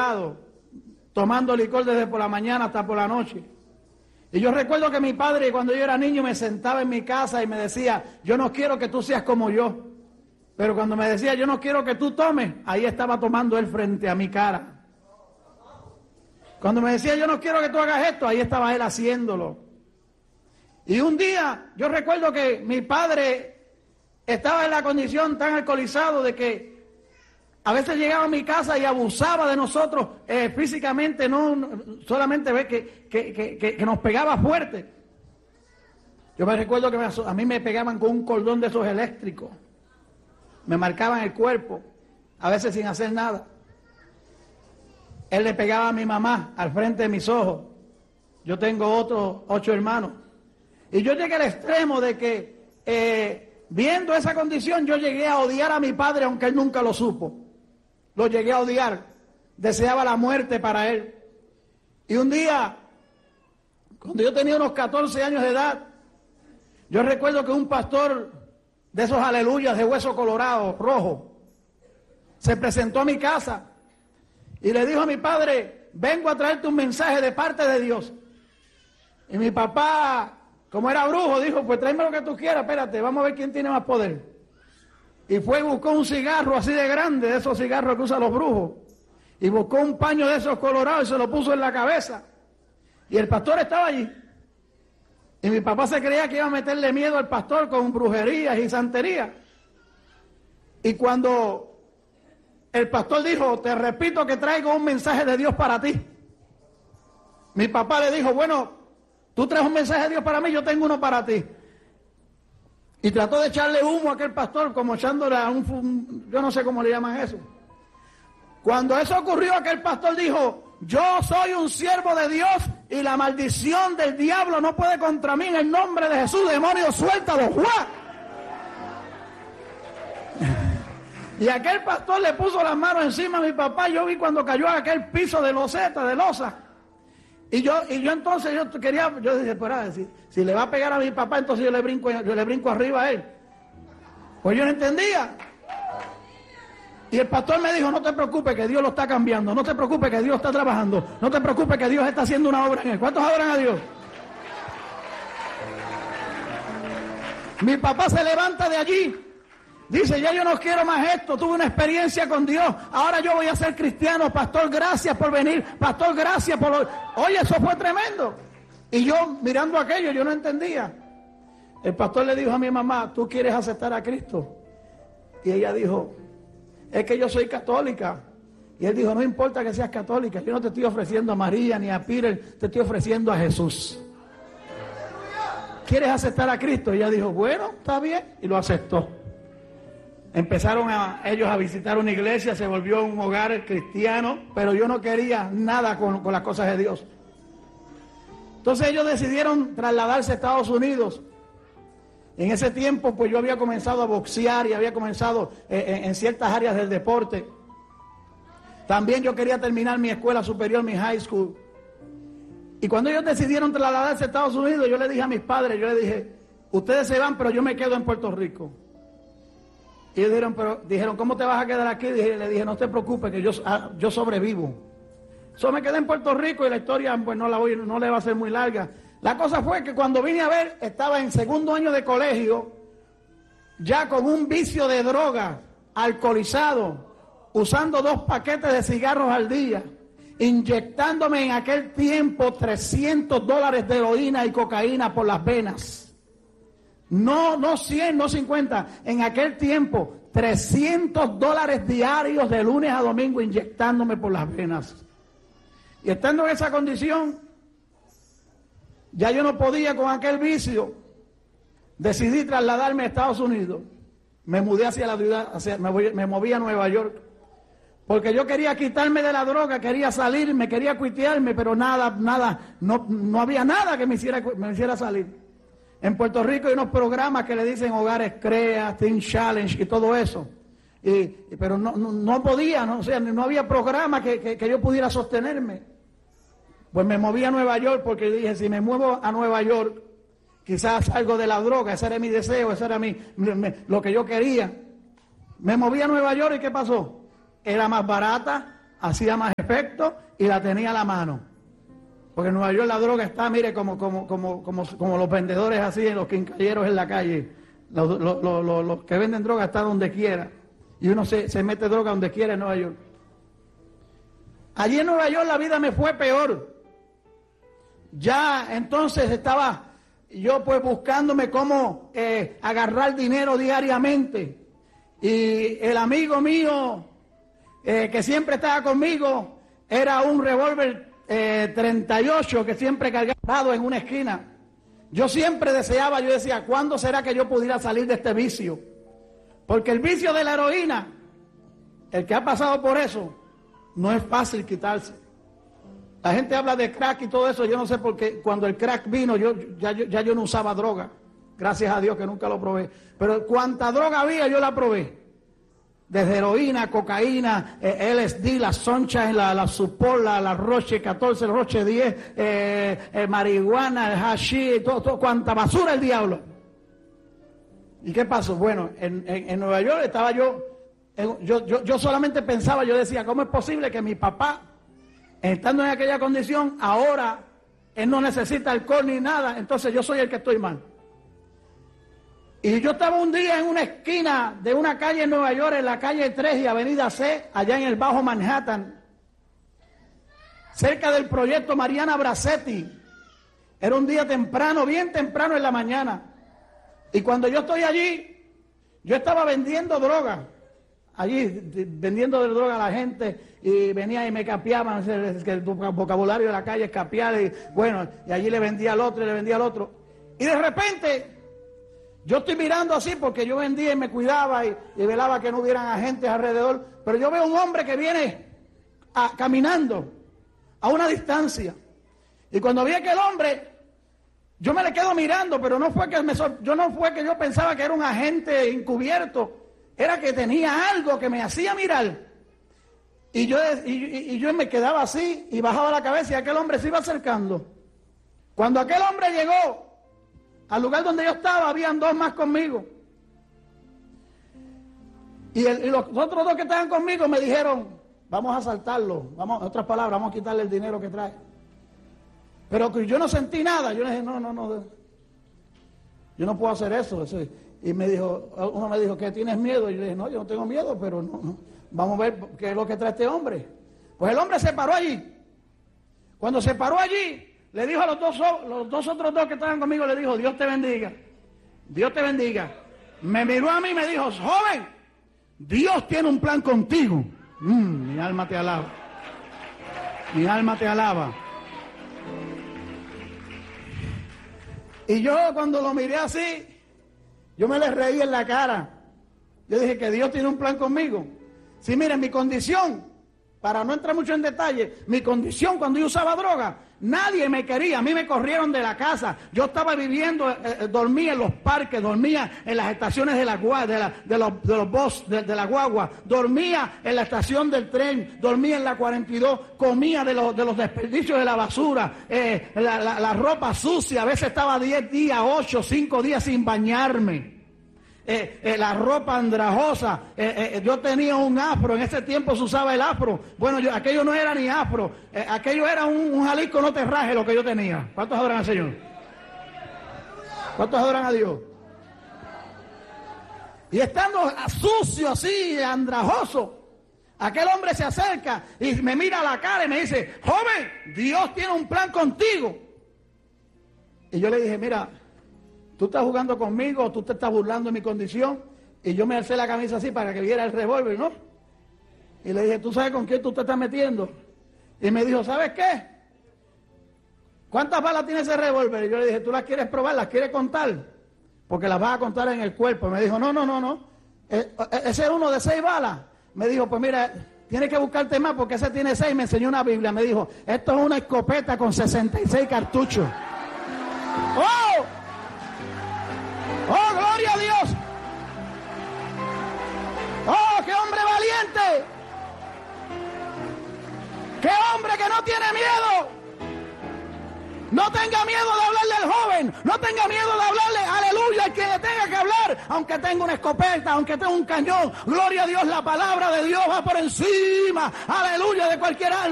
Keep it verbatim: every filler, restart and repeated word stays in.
lado, tomando licor desde por la mañana hasta por la noche. Y yo recuerdo que mi padre, cuando yo era niño, me sentaba en mi casa y me decía, yo no quiero que tú seas como yo. Pero cuando me decía, yo no quiero que tú tomes, ahí estaba tomando él frente a mi cara. Cuando me decía, yo no quiero que tú hagas esto, ahí estaba él haciéndolo. Y un día, yo recuerdo que mi padre estaba en la condición tan alcoholizado de que a veces llegaba a mi casa y abusaba de nosotros eh, físicamente, no solamente ve que, que, que, que, que nos pegaba fuerte. Yo me recuerdo que me, a mí me pegaban con un cordón de esos eléctricos. Me marcaban el cuerpo, a veces sin hacer nada. Él le pegaba a mi mamá al frente de mis ojos. Yo tengo otros ocho hermanos. Y yo llegué al extremo de que, eh, viendo esa condición, yo llegué a odiar a mi padre, aunque él nunca lo supo. Lo llegué a odiar, deseaba la muerte para él. Y un día, cuando yo tenía unos catorce años de edad, yo recuerdo que un pastor de esos aleluyas de hueso colorado, rojo, se presentó a mi casa y le dijo a mi padre, vengo a traerte un mensaje de parte de Dios. Y mi papá, como era brujo, dijo, pues tráeme lo que tú quieras, espérate, vamos a ver quién tiene más poder. Y fue y buscó un cigarro así de grande, de esos cigarros que usan los brujos. Y buscó un paño de esos colorados y se lo puso en la cabeza. Y el pastor estaba allí. Y mi papá se creía que iba a meterle miedo al pastor con brujerías y santerías. Y cuando el pastor dijo, te repito que traigo un mensaje de Dios para ti. Mi papá le dijo, bueno, tú traes un mensaje de Dios para mí, yo tengo uno para ti. Y trató de echarle humo a aquel pastor, como echándole a un, yo no sé cómo le llaman eso. Cuando eso ocurrió, aquel pastor dijo, yo soy un siervo de Dios y la maldición del diablo no puede contra mí, en el nombre de Jesús, demonio, suéltalo, ¡Juá! Y aquel pastor le puso las manos encima a mi papá, yo vi cuando cayó a aquel piso de loseta, de losa. Y yo, y yo entonces yo quería, yo dije, pero si, si le va a pegar a mi papá, entonces yo le brinco, yo le brinco arriba a él. Pues yo no entendía. Y el pastor me dijo, no te preocupes que Dios lo está cambiando, no te preocupes que Dios está trabajando, no te preocupes que Dios está haciendo una obra en él. ¿Cuántos adoran a Dios? Mi papá se levanta de allí. Dice, ya yo no quiero más esto, tuve una experiencia con Dios, ahora yo voy a ser cristiano, pastor, gracias por venir, pastor, gracias por... Lo... Oye, eso fue tremendo. Y yo, mirando aquello, yo no entendía. El pastor le dijo a mi mamá, ¿tú quieres aceptar a Cristo? Y ella dijo, es que yo soy católica. Y él dijo, no importa que seas católica, yo no te estoy ofreciendo a María ni a Peter, te estoy ofreciendo a Jesús. ¿Quieres aceptar a Cristo? Y ella dijo, bueno, está bien, y lo aceptó. Empezaron a, ellos a visitar una iglesia, se volvió un hogar cristiano, pero yo no quería nada con, con las cosas de Dios. Entonces ellos decidieron trasladarse a Estados Unidos. En ese tiempo, pues yo había comenzado a boxear y había comenzado eh, en, en ciertas áreas del deporte. También yo quería terminar mi escuela superior, mi high school. Y cuando ellos decidieron trasladarse a Estados Unidos, yo le dije a mis padres, yo le dije, ustedes se van, pero yo me quedo en Puerto Rico. Y ellos dijeron, pero, dijeron, ¿cómo te vas a quedar aquí? Y le dije, no te preocupes, que yo, ah, yo sobrevivo. Yo me quedé en Puerto Rico y la historia pues no la voy, no le va a ser muy larga. La cosa fue que cuando vine a ver, estaba en segundo año de colegio, ya con un vicio de droga, alcoholizado, usando dos paquetes de cigarros al día, inyectándome en aquel tiempo trescientos dólares de heroína y cocaína por las venas. No, no cien, no cincuenta. En aquel tiempo, trescientos dólares diarios de lunes a domingo inyectándome por las venas. Y estando en esa condición, ya yo no podía con aquel vicio. Decidí trasladarme a Estados Unidos. Me mudé hacia la ciudad, hacia, me, voy, me moví a Nueva York. Porque yo quería quitarme de la droga, quería salirme, quería cuitearme, pero nada, nada, no, no había nada que me hiciera, me hiciera salir. En Puerto Rico hay unos programas que le dicen Hogares Crea, Teen Challenge y todo eso. Y, pero no, no, no podía, no, o sea, no había programa que, que, que yo pudiera sostenerme. Pues me moví a Nueva York porque dije, si me muevo a Nueva York, quizás salgo de la droga, ese era mi deseo, ese era mi, mi, mi, lo que yo quería. Me moví a Nueva York y ¿qué pasó? Era más barata, hacía más efecto y la tenía a la mano. Porque en Nueva York la droga está, mire, como, como, como, como, como los vendedores así, en los quincalleros en la calle. Los, los, los, los, los que venden droga están donde quiera. Y uno se, se mete droga donde quiera en Nueva York. Allí en Nueva York la vida me fue peor. Ya entonces estaba yo pues buscándome cómo eh, agarrar dinero diariamente. Y el amigo mío eh, que siempre estaba conmigo era un revólver eh, treinta y ocho que siempre cargaba en una esquina. Yo siempre deseaba, yo decía, ¿cuándo será que yo pudiera salir de este vicio? Porque el vicio de la heroína, el que ha pasado por eso, no es fácil quitarse. La gente habla de crack y todo eso, yo no sé por qué. Cuando el crack vino, yo ya, yo ya yo no usaba droga. Gracias a Dios que nunca lo probé. Pero cuanta droga había, yo la probé. Desde heroína, cocaína, eh, L S D, la Sunshine, la, la Supor, la, la Roche catorce, la Roche diez, eh, eh, marihuana, el hashish, todo, todo, cuanta basura el diablo. ¿Y qué pasó? Bueno, en, en, en Nueva York estaba yo, en, yo, yo, yo solamente pensaba, yo decía, ¿cómo es posible que mi papá, estando en aquella condición, ahora él no necesita alcohol ni nada, entonces yo soy el que estoy mal? Y yo estaba un día en una esquina de una calle en Nueva York, en la calle tres y avenida C, allá en el Bajo Manhattan, cerca del proyecto Mariana Bracetti. Era un día temprano, bien temprano en la mañana. Y cuando yo estoy allí, yo estaba vendiendo droga. Allí, vendiendo droga a la gente, y venía y me capeaban, el vocabulario de la calle es capear, y bueno, y allí le vendía al otro, y le vendía al otro. Y de repente, yo estoy mirando así porque yo vendía y me cuidaba y, y velaba que no hubieran agentes alrededor, pero yo veo un hombre que viene a, caminando a una distancia. Y cuando vi a aquel hombre, yo me le quedo mirando, pero no fue que me, yo no fue que yo pensaba que era un agente encubierto, era que tenía algo que me hacía mirar. Y yo, y, y yo me quedaba así y bajaba la cabeza y aquel hombre se iba acercando. Cuando aquel hombre llegó al lugar donde yo estaba, habían dos más conmigo. Y, el, y los otros dos que estaban conmigo me dijeron, vamos a asaltarlo, vamos, en otras palabras, vamos a quitarle el dinero que trae. Pero yo no sentí nada, yo le dije, no, no, no, yo no puedo hacer eso. eso. Y me dijo, uno me dijo, ¿qué tienes miedo? Y yo le dije, no, yo no tengo miedo, pero no, no. Vamos a ver qué es lo que trae este hombre. Pues el hombre se paró allí. Cuando se paró allí, le dijo a los dos, los dos otros dos que estaban conmigo, le dijo, Dios te bendiga, Dios te bendiga. Me miró a mí y me dijo, joven, Dios tiene un plan contigo. Mm, mi alma te alaba, mi alma te alaba. Y yo cuando lo miré así, yo me le reí en la cara. Yo dije que Dios tiene un plan conmigo. Sí, miren, mi condición, para no entrar mucho en detalle, mi condición cuando yo usaba droga, nadie me quería, a mí me corrieron de la casa. Yo estaba viviendo, eh, dormía en los parques, dormía en las estaciones de la de, la, de los, de los bus, de, de la guagua, dormía en la estación del tren, dormía en la cuarenta y dos, comía de los, de los desperdicios de la basura, eh, la, la, la ropa sucia, a veces estaba diez días, ocho, cinco días sin bañarme. Eh, eh, la ropa andrajosa, eh, eh, yo tenía un afro, en ese tiempo se usaba el afro, bueno, yo, aquello no era ni afro, eh, aquello era un, un Jalisco no te raje lo que yo tenía. ¿Cuántos adoran al Señor? ¿Cuántos adoran a Dios? Y estando sucio así, andrajoso, aquel hombre se acerca y me mira a la cara y me dice, joven, Dios tiene un plan contigo. Y yo le dije, mira, tú estás jugando conmigo, tú te estás burlando de mi condición. Y yo me alcé la camisa así para que viera el revólver, ¿no? Y le dije, ¿tú sabes con quién tú te estás metiendo? Y me dijo, ¿sabes qué? ¿Cuántas balas tiene ese revólver? Y yo le dije, ¿tú las quieres probar? ¿Las quieres contar? Porque las vas a contar en el cuerpo. Y me dijo, no, no, no, no. Ese es uno de seis balas. Me dijo, pues mira, tienes que buscarte más porque ese tiene seis. Me enseñó una Biblia. Me dijo, esto es una escopeta con sesenta y seis cartuchos. ¡Oh! ¡Oh, gloria a Dios! ¡Oh, qué hombre valiente! ¡Qué hombre que no tiene miedo! No tenga miedo de hablarle al joven, no tenga miedo de hablarle, aleluya, al que le tenga que hablar, aunque tenga una escopeta, aunque tenga un cañón. Gloria a Dios, la palabra de Dios va por encima, aleluya, de cualquier alma.